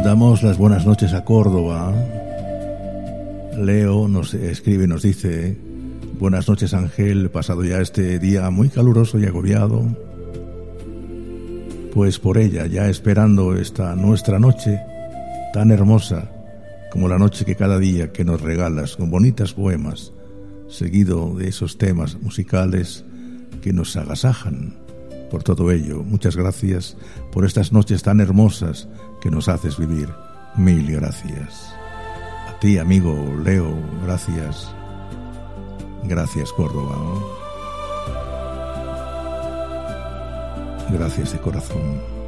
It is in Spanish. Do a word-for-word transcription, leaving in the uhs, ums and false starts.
Damos las buenas noches a Córdoba. Leo nos escribe y nos dice: buenas noches, Ángel, pasado ya este día muy caluroso y agobiado, pues por ella ya esperando esta nuestra noche tan hermosa como la noche que cada día que nos regalas con bonitas poemas, seguido de esos temas musicales que nos agasajan. Por todo ello, muchas gracias por estas noches tan hermosas que nos haces vivir. Mil gracias. A ti, amigo Leo, gracias. Gracias, Córdoba, ¿no? Gracias de corazón.